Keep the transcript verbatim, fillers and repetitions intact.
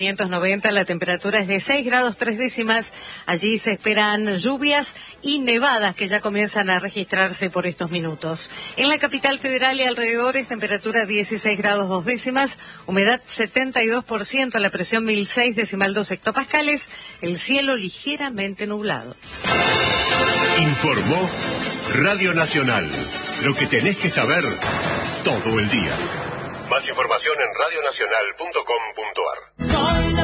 quinientos noventa, la temperatura es de seis grados tres décimas. Allí se esperan lluvias y nevadas que ya comienzan a registrarse por estos minutos. En la capital federal y alrededores, temperatura dieciséis grados dos décimas, humedad setenta y dos por ciento, la presión mil seis decimal dos hectopascales, el cielo ligeramente nublado. Informó Radio Nacional. Lo que tenés que saber todo el día. Más información en radio nacional punto com punto ar.